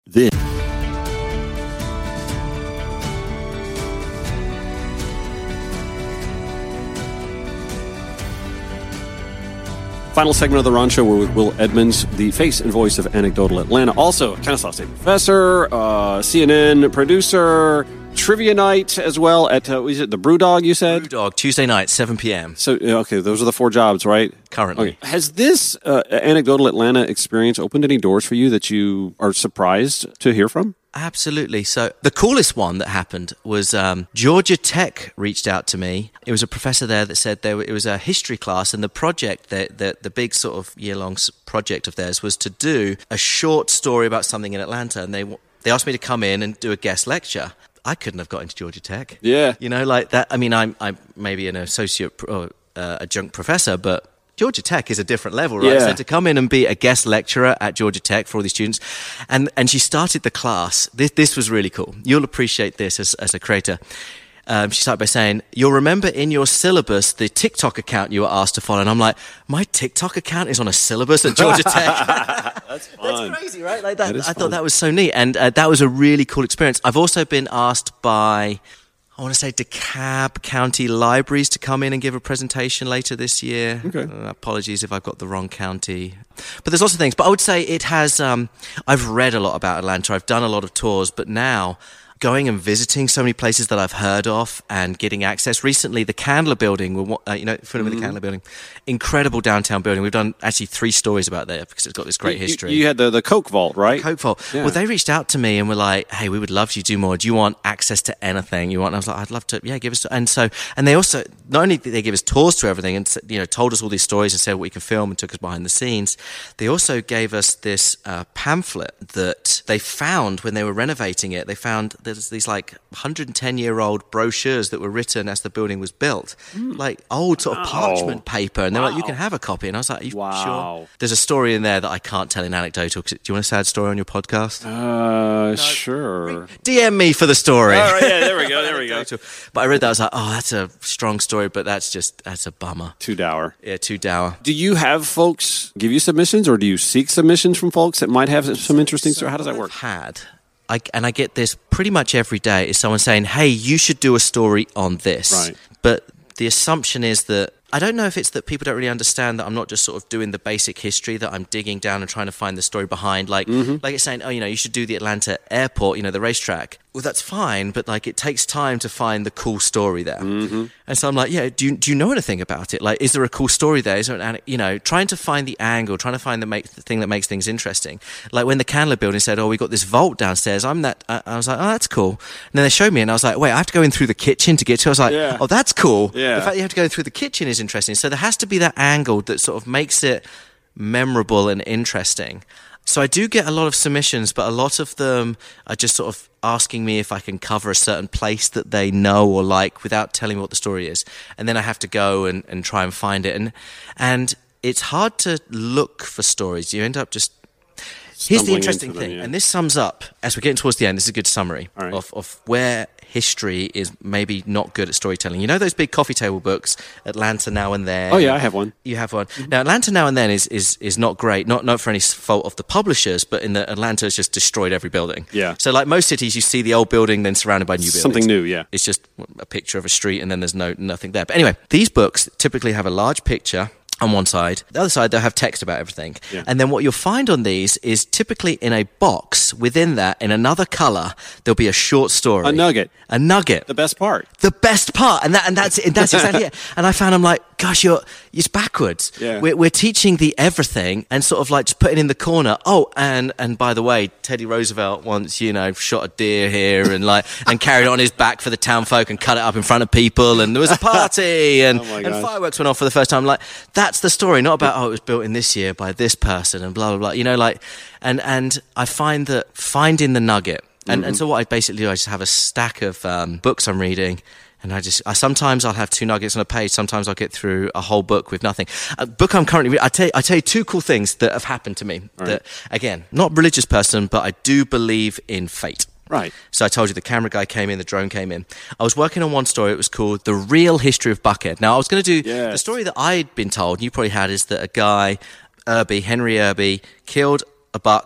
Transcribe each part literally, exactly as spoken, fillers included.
This. Final segment of the Ron Show, we're with Will Edmonds, the face and voice of Anecdotal Atlanta. Also, Kennesaw State professor, uh, C N N producer, trivia night as well at, uh, was it the Brewdog, you said? Brewdog, Tuesday night, seven p.m. So, okay, those are the four jobs, right? Currently. Okay. Has this uh, Anecdotal Atlanta experience opened any doors for you that you are surprised to hear from? Absolutely. So the coolest one that happened was um, Georgia Tech reached out to me. It was a professor there that said there it was a history class, and the project, that the, the big sort of year-long project of theirs was to do a short story about something in Atlanta, and they they asked me to come in and do a guest lecture. I couldn't have got into Georgia Tech. Yeah. You know, like that. I mean, I'm, I'm maybe an associate or uh, adjunct professor, but Georgia Tech is a different level, right? Yeah. So to come in and be a guest lecturer at Georgia Tech for all these students, and and she started the class. This this was really cool. You'll appreciate this as as a creator. Um, she started by saying, "You'll remember in your syllabus the TikTok account you were asked to follow." And I'm like, my TikTok account is on a syllabus at Georgia Tech. That's fun. That's crazy, right? Like that. That is I fun. thought that was so neat, and uh, that was a really cool experience. I've also been asked by, I want to say, DeKalb County Libraries to come in and give a presentation later this year. Okay. Uh, apologies if I've got the wrong county. But there's lots of things. But I would say it has, um, I've read a lot about Atlanta. I've done a lot of tours. But now, going and visiting so many places that I've heard of and getting access. Recently, the Candler Building, uh, you know, familiar with the Candler Building? Incredible downtown building. We've done actually three stories about there because it's got this great You- history. You, you had the, the Coke Vault, right? Coke Vault. Yeah. Well, they reached out to me and were like, "Hey, we would love you to do more. Do you want access to anything you want?" And I was like, "I'd love to. Yeah, give us." And so, and they also not only did they give us tours to everything and you know told us all these stories and said what we could film and took us behind the scenes, they also gave us this uh, pamphlet that they found when they were renovating it. They found there's these like one hundred ten year old brochures that were written as the building was built, mm. like old sort of Wow. parchment paper, and they're Wow. like, "You can have a copy." And I was like, "Are you Wow. sure?" There's a story in there that I can't tell in anecdotal. Do you want a sad story on your podcast? Uh, sure. D M me for the story. All right, yeah, there we go, there we go. But I read that, I was like, oh, that's a strong story, but that's just, that's a bummer. Too dour. Yeah, too dour. Do you have folks give you submissions, or do you seek submissions from folks that might have some interesting stories? How does that work? Had, I, and I get this pretty much every day, is someone saying, hey, you should do a story on this. Right. But the assumption is that, I don't know if it's that people don't really understand that I'm not just sort of doing the basic history, that I'm digging down and trying to find the story behind. Like, mm-hmm. like it's saying, oh, you know, you should do the Atlanta airport, you know, the racetrack. Well, that's fine, but like it takes time to find the cool story there. Mm-hmm. And so I'm like, yeah, do you, do you know anything about it? Like, is there a cool story there? Is there an, you know, trying to find the angle, trying to find the, make, the thing that makes things interesting. Like when the Candler Building said, oh, we got this vault downstairs. I'm that, I, I was like, oh, that's cool. And then they showed me and I was like, wait, I have to go in through the kitchen to get to it. I was like, Yeah. oh, that's cool. Yeah. The fact that you have to go through the kitchen is interesting. So there has to be that angle that sort of makes it memorable and interesting. So I do get a lot of submissions, but a lot of them are just sort of asking me if I can cover a certain place that they know or like without telling me what the story is. And then I have to go and, and try and find it. And and it's hard to look for stories. You end up just... Here's the Stumbling interesting into them, thing, yeah. and this sums up, as we're getting towards the end, this is a good summary All right. of, of where history is maybe not good at storytelling. You know those big coffee table books, Atlanta Now and Then? Oh, yeah, I have one. You have one. Now, Atlanta Now and Then is, is, is not great, not not for any fault of the publishers, but in that Atlanta has just destroyed every building. Yeah. So like most cities, you see the old building then surrounded by new buildings. Something new, yeah. It's just a picture of a street and then there's no nothing there. But anyway, these books typically have a large picture on one side. The other side, they'll have text about everything. Yeah. And then what you'll find on these is typically in a box, within that, in another color, there'll be a short story. A nugget. A nugget. The best part. The best part. And that and that's and that's exactly it. And I found I'm like, gosh, you're it's backwards. Yeah. We're we're teaching the everything and sort of like just putting in the corner. Oh, and and by the way, Teddy Roosevelt once, you know, shot a deer here and like and carried it on his back for the town folk and cut it up in front of people and there was a party and, Oh my and gosh. fireworks went off for the first time. Like that's the story, not about oh it was built in this year by this person and blah blah blah. You know, like and and I find that finding the nugget. And, Mm-hmm. and so what I basically do, I just have a stack of um, books I'm reading, and I just I, sometimes I'll have two nuggets on a page. Sometimes I'll get through a whole book with nothing. A book I'm currently reading. I tell you, I tell you two cool things that have happened to me. Right. That again, not a religious person, but I do believe in fate. Right. So I told you the camera guy came in, the drone came in. I was working on one story. It was called The Real History of Buckhead. Now I was going to do Yes. the story that I'd been told. You probably had is that a guy, Irby, Henry Irby, killed a buck.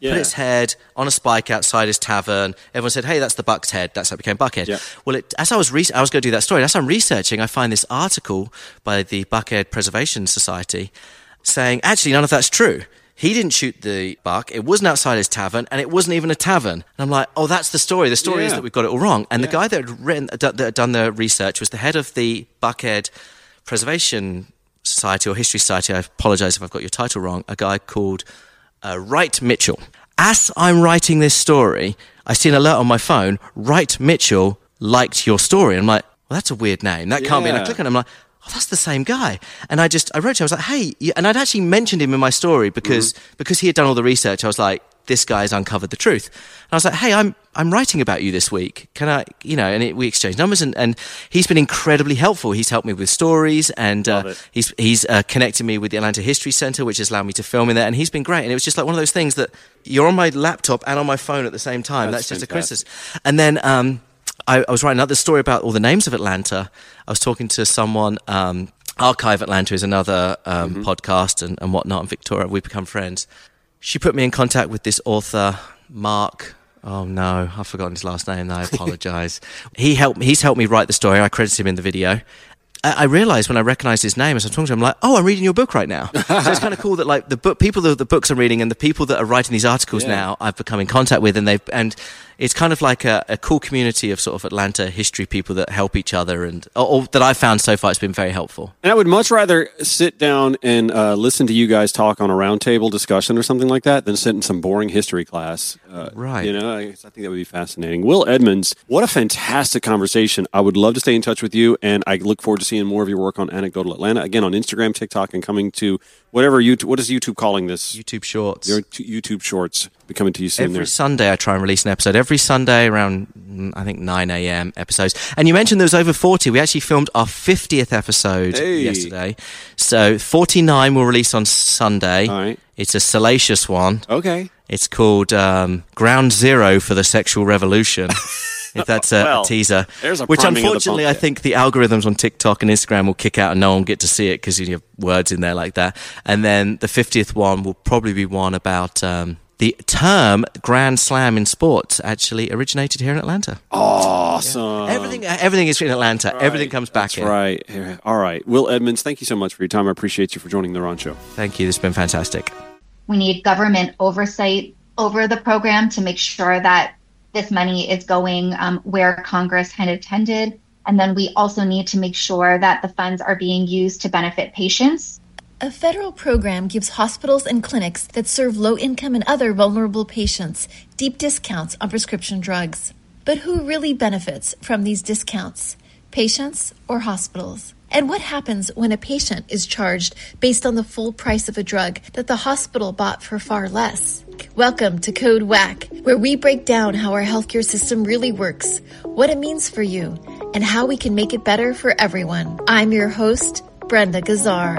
Yeah. put its head on a spike outside his tavern. Everyone said, hey, that's the Buck's head. That's how it became Buckhead. Yeah. Well, it, as I was re- I was going to do that story, as I'm researching, I find this article by the Buckhead Preservation Society saying, actually, none of that's true. He didn't shoot the buck. It wasn't outside his tavern, and it wasn't even a tavern. And I'm like, oh, that's the story. The story yeah. is that we've got it all wrong. And yeah. the guy that had, written, that had done the research was the head of the Buckhead Preservation Society or History Society. I apologize if I've got your title wrong. A guy called uh, Wright Mitchell. As I'm writing this story, I see an alert on my phone. Wright Mitchell liked your story. And I'm like, well, that's a weird name. That can't be. And I click on it. I'm like, oh, that's the same guy. And I just, I wrote to him, I was like, hey, and I'd actually mentioned him in my story because, mm-hmm. because he had done all the research. I was like, this guy's uncovered the truth. And I was like, hey, I'm, I'm writing about you this week. Can I, you know, and it, we exchanged numbers and, and he's been incredibly helpful. He's helped me with stories and uh, he's, he's uh, connected me with the Atlanta History Center, which has allowed me to film in there. And he's been great. And it was just like one of those things that you're on my laptop and on my phone at the same time. That's, That's just fantastic. A coincidence. And then, um, I, I was writing another story about all the names of Atlanta. I was talking to someone, um, Archive Atlanta is another um, mm-hmm. podcast and, and whatnot, and Victoria, we've become friends. She put me in contact with this author, Mark. Oh no, I've forgotten his last name. I apologize. he helped. He's helped me write the story. I credit him in the video. I, I realized when I recognized his name as I'm talking to him, I'm like, oh, I'm reading your book right now. So it's kind of cool that like the book, people that the books I'm reading and the people that are writing these articles yeah. now, I've become in contact with, and they've and. It's kind of like a, a cool community of sort of Atlanta history people that help each other, and or, or that I've found so far it's been very helpful. And I would much rather sit down and uh, listen to you guys talk on a roundtable discussion or something like that than sit in some boring history class. Uh, right. You know, I, I think that would be fascinating. Will Edmonds, what a fantastic conversation. I would love to stay in touch with you, and I look forward to seeing more of your work on Anecdotal Atlanta. Again, on Instagram, TikTok, and coming to whatever YouTube, what is YouTube calling this? YouTube Shorts. Your t- YouTube Shorts. Be coming to you soon. Every there. Sunday I try and release an episode. Every Sunday around, I think, nine a.m. episodes. And you mentioned there was over forty. We actually filmed our fiftieth episode hey. yesterday. So forty-nine will release on Sunday. All right. It's a salacious one. Okay. It's called um, Ground Zero for the Sexual Revolution. If that's a, well, a teaser. There's a Which priming unfortunately of the I think the algorithms on TikTok and Instagram will kick out and no one will get to see it because you have words in there like that. And then the fiftieth one will probably be one about um, the term Grand Slam in sports actually originated here in Atlanta. Awesome. Yeah. Everything everything is in Atlanta. Right. Everything comes back That's here. right. All right. Will Edmonds, thank you so much for your time. I appreciate you for joining the Ron Show. Thank you. This has been fantastic. We need government oversight over the program to make sure that this money is going um, where Congress had intended. And then we also need to make sure that the funds are being used to benefit patients. A federal program gives hospitals and clinics that serve low-income and other vulnerable patients deep discounts on prescription drugs. But who really benefits from these discounts? Patients or hospitals? And what happens when a patient is charged based on the full price of a drug that the hospital bought for far less? Welcome to Code W A C, where we break down how our healthcare system really works, what it means for you, and how we can make it better for everyone. I'm your host, Brenda Gazzar.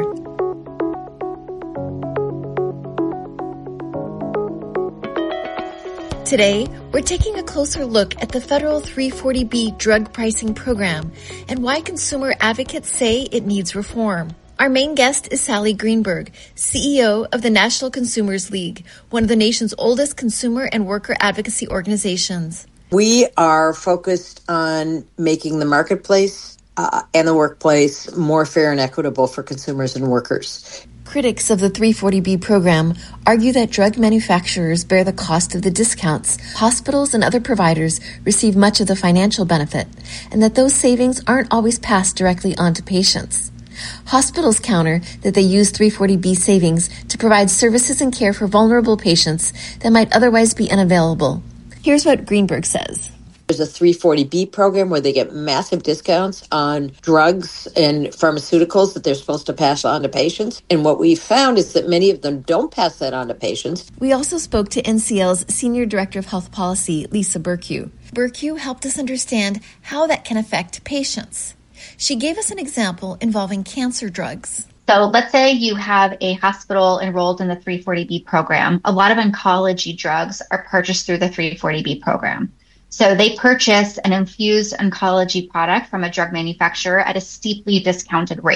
Today, we're taking a closer look at the federal three forty B drug pricing program and why consumer advocates say it needs reform. Our main guest is Sally Greenberg, C E O of the National Consumers League, one of the nation's oldest consumer and worker advocacy organizations. We are focused on making the marketplace uh, and the workplace more fair and equitable for consumers and workers. Critics of the three forty B program argue that drug manufacturers bear the cost of the discounts. Hospitals and other providers receive much of the financial benefit, and that those savings aren't always passed directly on to patients. Hospitals counter that they use three forty B savings to provide services and care for vulnerable patients that might otherwise be unavailable. Here's what Greenberg says. There's a three forty B program where they get massive discounts on drugs and pharmaceuticals that they're supposed to pass on to patients. And what we found is that many of them don't pass that on to patients. We also spoke to N C L's Senior Director of Health Policy, Lisa Burkew. Burkew helped us understand how that can affect patients. She gave us an example involving cancer drugs. So let's say you have a hospital enrolled in the three forty B program. A lot of oncology drugs are purchased through the three forty B program. So they purchase an infused oncology product from a drug manufacturer at a steeply discounted rate.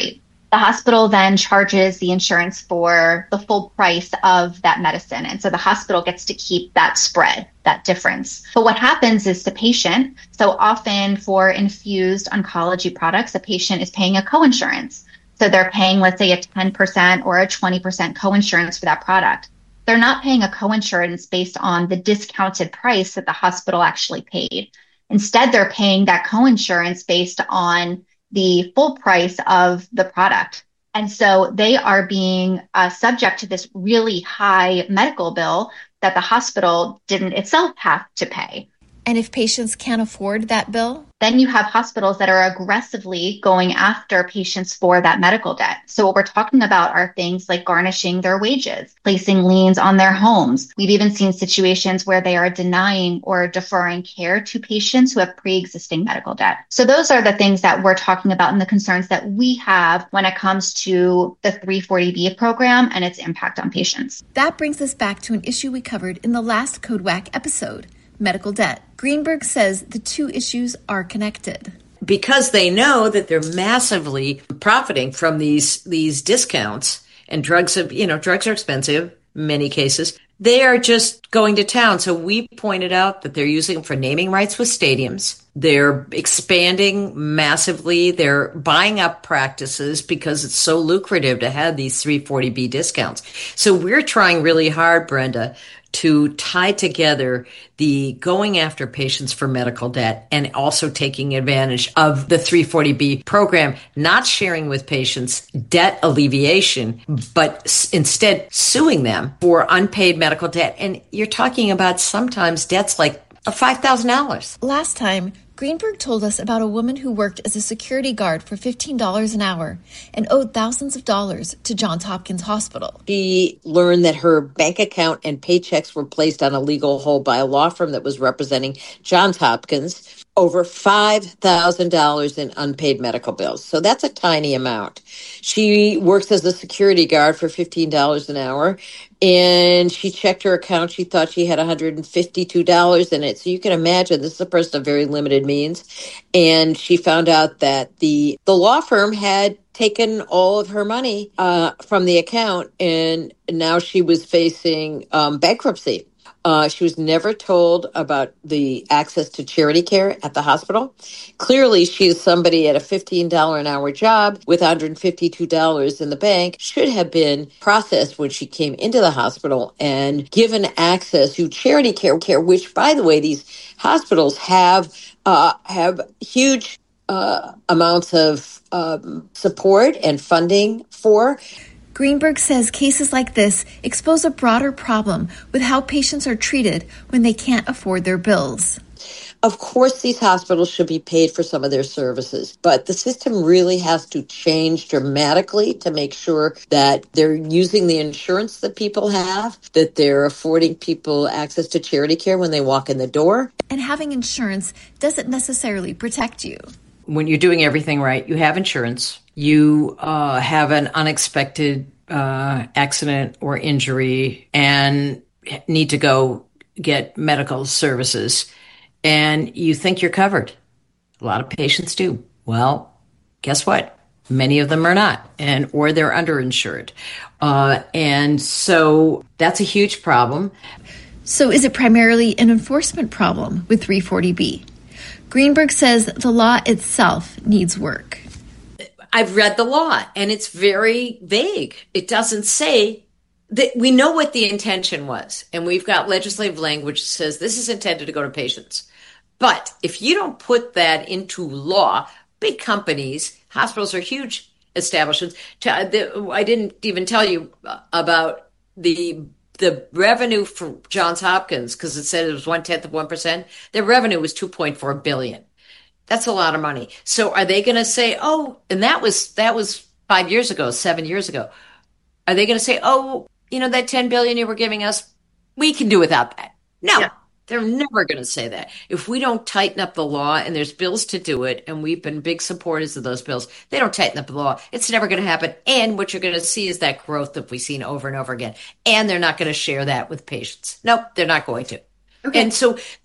The hospital then charges the insurance for the full price of that medicine. And so the hospital gets to keep that spread, that difference. But what happens is the patient, so often for infused oncology products, a patient is paying a coinsurance. So they're paying, let's say, a ten percent or a twenty percent coinsurance for that product. They're not paying a coinsurance based on the discounted price that the hospital actually paid. Instead, they're paying that coinsurance based on the full price of the product. And so they are being uh, subject to this really high medical bill that the hospital didn't itself have to pay. And if patients can't afford that bill? Then you have hospitals that are aggressively going after patients for that medical debt. So what we're talking about are things like garnishing their wages, placing liens on their homes. We've even seen situations where they are denying or deferring care to patients who have pre-existing medical debt. So those are the things that we're talking about and the concerns that we have when it comes to the three forty B program and its impact on patients. That brings us back to an issue we covered in the last Code W A C episode. Medical debt. Greenberg says the two issues are connected. Because they know that they're massively profiting from these these discounts, and drugs have, you know, drugs are expensive in many cases. They are just going to town. So we pointed out that they're using them for naming rights with stadiums. They're expanding massively. They're buying up practices because it's so lucrative to have these three forty B discounts. So we're trying really hard, Brenda, to tie together the going after patients for medical debt and also taking advantage of the three forty B program, not sharing with patients debt alleviation, but s- instead suing them for unpaid medical debt. And you're talking about sometimes debts like five thousand dollars. Last time, Greenberg told us about a woman who worked as a security guard for fifteen dollars an hour and owed thousands of dollars to Johns Hopkins Hospital. She learned that her bank account and paychecks were placed on a legal hold by a law firm that was representing Johns Hopkins. Over five thousand dollars in unpaid medical bills. So that's a tiny amount. She works as a security guard for fifteen dollars an hour, and she checked her account. She thought she had one hundred fifty-two dollars in it. So you can imagine this is a person of very limited means. And she found out that the, the law firm had taken all of her money uh, from the account, and now she was facing um, bankruptcy. Uh, she was never told about the access to charity care at the hospital. Clearly, she is somebody at a fifteen dollars an hour job with one hundred fifty-two dollars in the bank, should have been processed when she came into the hospital and given access to charity care, care which, by the way, these hospitals have uh, have huge uh, amounts of um, support and funding for. Greenberg says cases like this expose a broader problem with how patients are treated when they can't afford their bills. Of course, these hospitals should be paid for some of their services, but the system really has to change dramatically to make sure that they're using the insurance that people have, that they're affording people access to charity care when they walk in the door. And having insurance doesn't necessarily protect you. When you're doing everything right, you have insurance. You uh, have an unexpected uh, accident or injury and need to go get medical services, and you think you're covered. A lot of patients do. Well, guess what? Many of them are not, and or they're underinsured. Uh, and so that's a huge problem. So is it primarily an enforcement problem with three forty B? Greenberg says the law itself needs work. I've read the law, and it's very vague. It doesn't say that. We know what the intention was, and we've got legislative language that says this is intended to go to patients. But if you don't put that into law, big companies, hospitals are huge establishments. I didn't even tell you about the the revenue for Johns Hopkins, because it said it was one-tenth of one percent. Their revenue was two point four billion dollars. That's a lot of money. So are they going to say, oh, and that was that was five years ago, seven years ago. Are they going to say, oh, you know, that ten billion dollars you were giving us, we can do without that? No, yeah. They're never going to say that. If we don't tighten up the law, and there's bills to do it, and we've been big supporters of those bills, they don't tighten up the law, it's never going to happen. And what you're going to see is that growth that we've seen over and over again. And they're not going to share that with patients. Nope, they're not going to. Okay. And so there's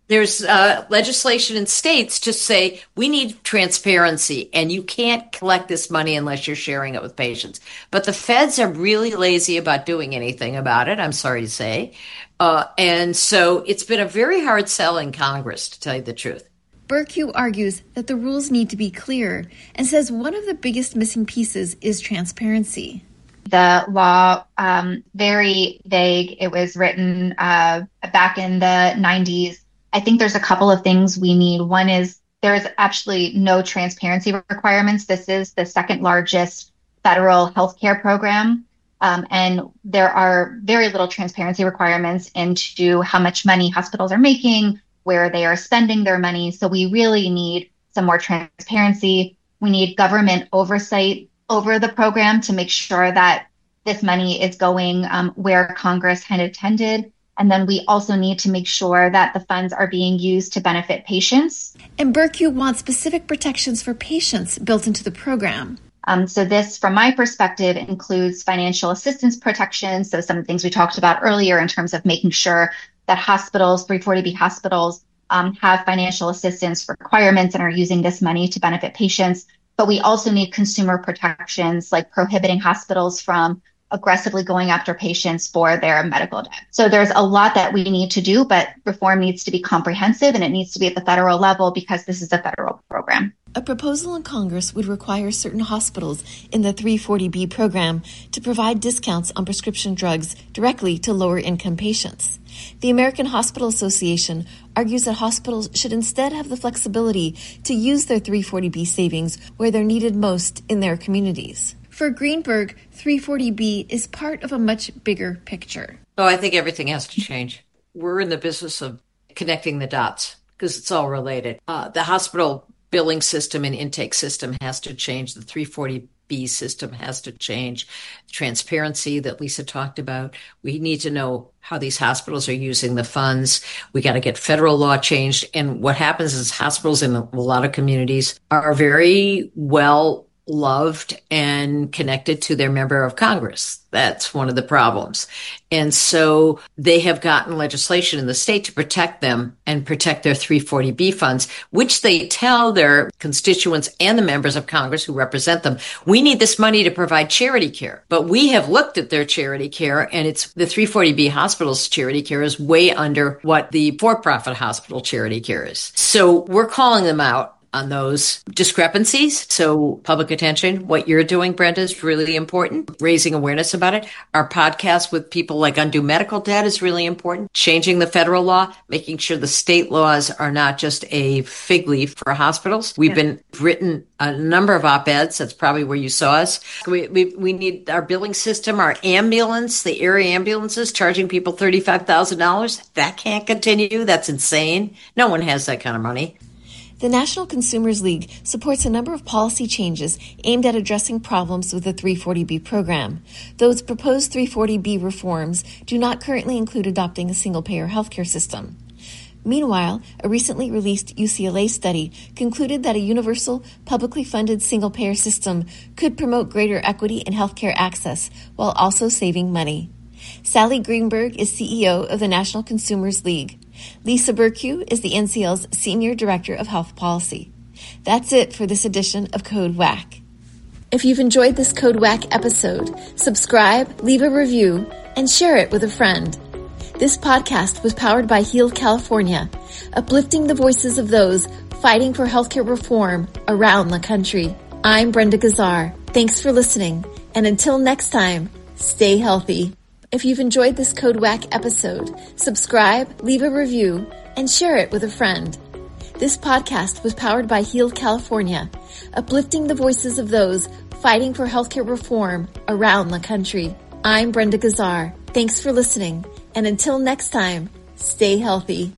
There's uh, legislation in states to say we need transparency and you can't collect this money unless you're sharing it with patients. But the feds are really lazy about doing anything about it, I'm sorry to say. Uh, and so it's been a very hard sell in Congress, to tell you the truth. Burkiw argues that the rules need to be clear and says one of the biggest missing pieces is transparency. The law, um, very vague. It was written uh, back in the nineties. I think there's a couple of things we need. One is there's actually no transparency requirements. This is the second largest federal healthcare program. Um, and there are very little transparency requirements into how much money hospitals are making, where they are spending their money. So we really need some more transparency. We need government oversight over the program to make sure that this money is going um, where Congress had intended. And then we also need to make sure that the funds are being used to benefit patients. And Burkiw wants specific protections for patients built into the program. Um, so this, from my perspective, includes financial assistance protections. So some of the things we talked about earlier in terms of making sure that hospitals, three forty B hospitals, um, have financial assistance requirements and are using this money to benefit patients. But we also need consumer protections like prohibiting hospitals from aggressively going after patients for their medical debt. So there's a lot that we need to do, but reform needs to be comprehensive and it needs to be at the federal level because this is a federal program. A proposal in Congress would require certain hospitals in the three forty B program to provide discounts on prescription drugs directly to lower-income patients. The American Hospital Association argues that hospitals should instead have the flexibility to use their three forty B savings where they're needed most in their communities. For Greenberg, three forty B is part of a much bigger picture. Oh, I think everything has to change. We're in the business of connecting the dots because it's all related. Uh, the hospital billing system and intake system has to change. The three forty B system has to change. Transparency that Lisa talked about. We need to know how these hospitals are using the funds. We got to get federal law changed. And what happens is hospitals in a lot of communities are very well loved and connected to their member of Congress. That's one of the problems. And so they have gotten legislation in the state to protect them and protect their three forty B funds, which they tell their constituents and the members of Congress who represent them, we need this money to provide charity care. But we have looked at their charity care and it's the three forty B hospital's charity care is way under what the for-profit hospital charity care is. So we're calling them out on those discrepancies. So public attention, what you're doing, Brenda, is really important. Raising awareness about it. Our podcast with people like Undo Medical Debt is really important. Changing the federal law, making sure the state laws are not just a fig leaf for hospitals. We've yeah. been written a number of op-eds. That's probably where you saw us. We, we, we need our billing system, our ambulance, the area ambulances charging people thirty-five thousand dollars. That can't continue. That's insane. No one has that kind of money. The National Consumers League supports a number of policy changes aimed at addressing problems with the three forty B program. Those proposed three forty B reforms do not currently include adopting a single-payer healthcare system. Meanwhile, a recently released U C L A study concluded that a universal, publicly funded single-payer system could promote greater equity in healthcare access while also saving money. Sally Greenberg is C E O of the National Consumers League. Lisa Burkiw is the N C L's Senior Director of Health Policy. That's it for this edition of Code Whack. If you've enjoyed this Code Whack episode, subscribe, leave a review, and share it with a friend. This podcast was powered by Heal California, uplifting the voices of those fighting for healthcare reform around the country. I'm Brenda Gazzar. Thanks for listening, and until next time, stay healthy. If you've enjoyed this Code Whack episode, subscribe, leave a review, and share it with a friend. This podcast was powered by Heal California, uplifting the voices of those fighting for healthcare reform around the country. I'm Brenda Gazzar. Thanks for listening, and until next time, stay healthy.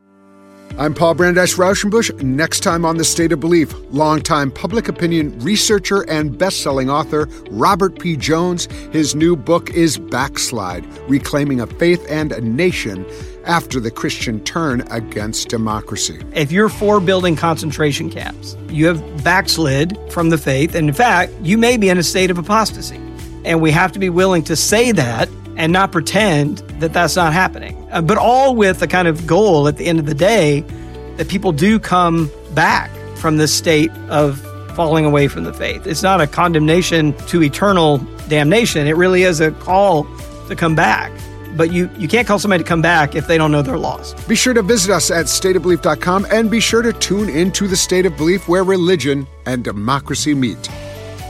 I'm Paul Brandeis Rauschenbusch. Next time on The State of Belief, longtime public opinion researcher and best-selling author Robert P. Jones. His new book is Backslide, Reclaiming a Faith and a Nation After the Christian Turn Against Democracy. If you're for building concentration camps, you have backslid from the faith, and in fact, you may be in a state of apostasy. And we have to be willing to say that and not pretend that that's not happening. Uh, but all with the kind of goal at the end of the day that people do come back from this state of falling away from the faith. It's not a condemnation to eternal damnation. It really is a call to come back. But you, you can't call somebody to come back if they don't know they're lost. Be sure to visit us at state of belief dot com and be sure to tune into the State of Belief, where religion and democracy meet.